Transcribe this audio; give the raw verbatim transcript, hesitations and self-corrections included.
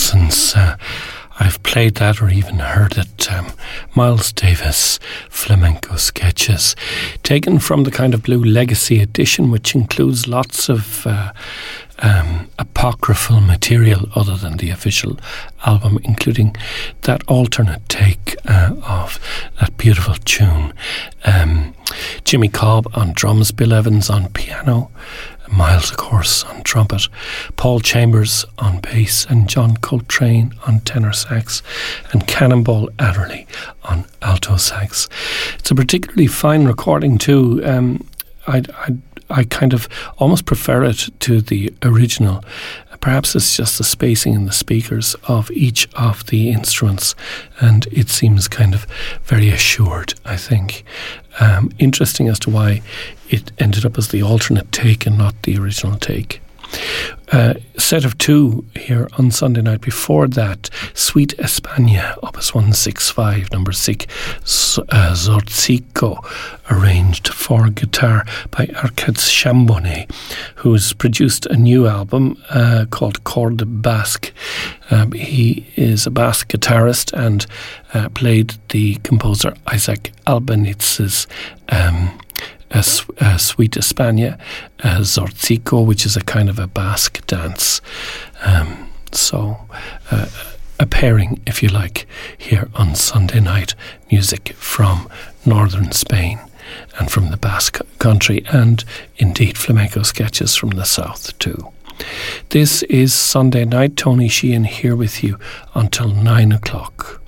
since uh, I've played that or even heard it. Um, Miles Davis Flamenco Sketches, taken from the Kind of Blue Legacy edition, which includes lots of uh, um, apocryphal material other than the official album, including that alternate take uh, of that beautiful tune. Um, Jimmy Cobb on drums, Bill Evans on piano, Miles, of course, on trumpet, Paul Chambers on bass, and John Coltrane on tenor sax, and Cannonball Adderley on alto sax. It's a particularly fine recording too. Um, I, I, I kind of almost prefer it to the original. Perhaps it's just the spacing in the speakers of each of the instruments, and it seems kind of very assured, I think. Um, interesting as to why it ended up as the alternate take and not the original take. Uh, set of two here on Sunday night. Before that, Suite España, Opus one sixty-five, number six, uh, Zortzico, arranged for guitar by Arcades Chambonnet, who's produced a new album uh, called Corde Basque. Um, he is a Basque guitarist and uh, played the composer Isaac Albenitz's um A, a Suite España, a Zortzico, which is a kind of a Basque dance. Um, so, uh, a pairing, if you like, here on Sunday night. Music from northern Spain and from the Basque country, and indeed flamenco sketches from the south too. This is Sunday night. Tony Sheehan here with you until nine o'clock.